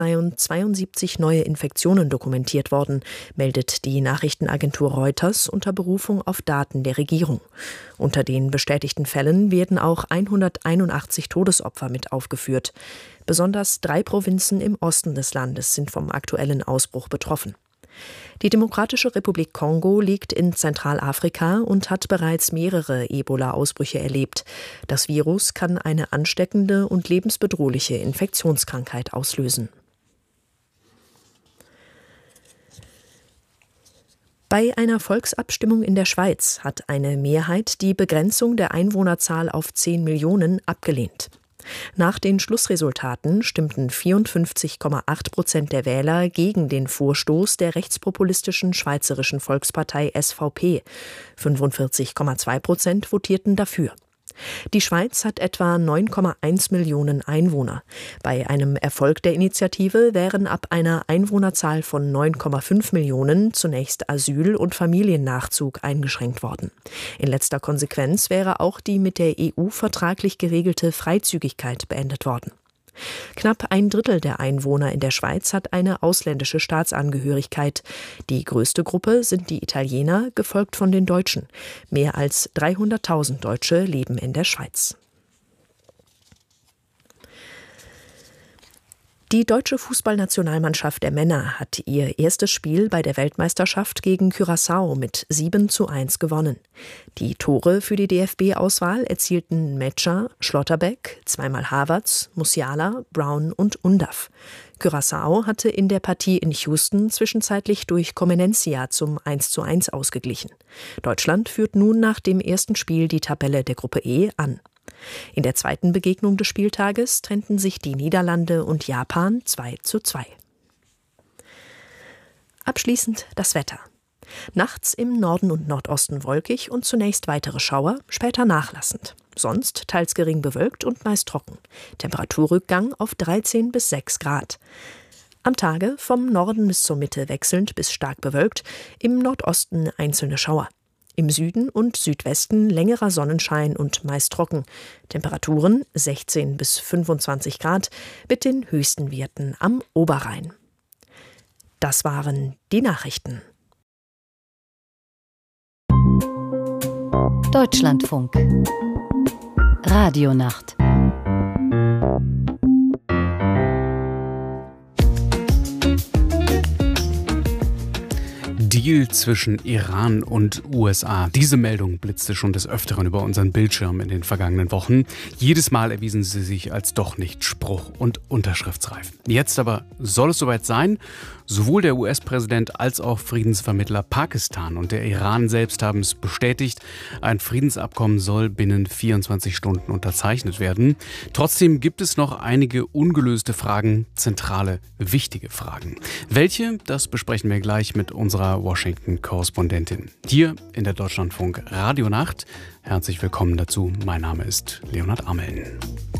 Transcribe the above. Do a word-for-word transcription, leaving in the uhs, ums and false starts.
seien zweiundsiebzig neue Infektionen dokumentiert worden, meldet die Nachrichtenagentur Reuters unter Berufung auf Daten der Regierung. Unter den bestätigten Fällen werden auch hunderteinundachtzig Todesopfer mit aufgeführt. Besonders drei Provinzen im Osten des Landes sind vom aktuellen Ausbruch betroffen. Die Demokratische Republik Kongo liegt in Zentralafrika und hat bereits mehrere Ebola-Ausbrüche erlebt. Das Virus kann eine ansteckende und lebensbedrohliche Infektionskrankheit auslösen. Bei einer Volksabstimmung in der Schweiz hat eine Mehrheit die Begrenzung der Einwohnerzahl auf zehn Millionen abgelehnt. Nach den Schlussresultaten stimmten vierundfünfzig Komma acht Prozent der Wähler gegen den Vorstoß der rechtspopulistischen Schweizerischen Volkspartei S V P. fünfundvierzig Komma zwei Prozent votierten dafür. Die Schweiz hat etwa neun Komma eins Millionen Einwohner. Bei einem Erfolg der Initiative wären ab einer Einwohnerzahl von neun Komma fünf Millionen zunächst Asyl- und Familiennachzug eingeschränkt worden. In letzter Konsequenz wäre auch die mit der E U vertraglich geregelte Freizügigkeit beendet worden. Knapp ein Drittel der Einwohner in der Schweiz hat eine ausländische Staatsangehörigkeit. Die größte Gruppe sind die Italiener, gefolgt von den Deutschen. Mehr als dreihunderttausend Deutsche leben in der Schweiz. Die deutsche Fußballnationalmannschaft der Männer hat ihr erstes Spiel bei der Weltmeisterschaft gegen Curaçao mit sieben zu eins gewonnen. Die Tore für die D F B-Auswahl erzielten Metscher, Schlotterbeck, zweimal Havertz, Musiala, Brown und Undav. Curaçao hatte in der Partie in Houston zwischenzeitlich durch Comenencia zum eins zu eins ausgeglichen. Deutschland führt nun nach dem ersten Spiel die Tabelle der Gruppe E an. In der zweiten Begegnung des Spieltages trennten sich die Niederlande und Japan zwei zu zwei. Abschließend das Wetter. Nachts im Norden und Nordosten wolkig und zunächst weitere Schauer, später nachlassend. Sonst teils gering bewölkt und meist trocken. Temperaturrückgang auf dreizehn bis sechs Grad. Am Tage vom Norden bis zur Mitte wechselnd bis stark bewölkt, im Nordosten einzelne Schauer. Im Süden und Südwesten längerer Sonnenschein und meist trocken. Temperaturen sechzehn bis fünfundzwanzig Grad mit den höchsten Werten am Oberrhein. Das waren die Nachrichten. Deutschlandfunk. Radionacht. Deal zwischen Iran und U S A. Diese Meldung blitzte schon des Öfteren über unseren Bildschirm in den vergangenen Wochen. Jedes Mal erwiesen sie sich als doch nicht spruch- und unterschriftsreif. Jetzt aber soll es soweit sein. Sowohl der U S-Präsident als auch Friedensvermittler Pakistan und der Iran selbst haben es bestätigt. Ein Friedensabkommen soll binnen vierundzwanzig Stunden unterzeichnet werden. Trotzdem gibt es noch einige ungelöste Fragen, zentrale, wichtige Fragen. Welche? Das besprechen wir gleich mit unserer Washington-Korrespondentin. Hier in der Deutschlandfunk Radionacht. Herzlich willkommen dazu. Mein Name ist Leonhard Ameln.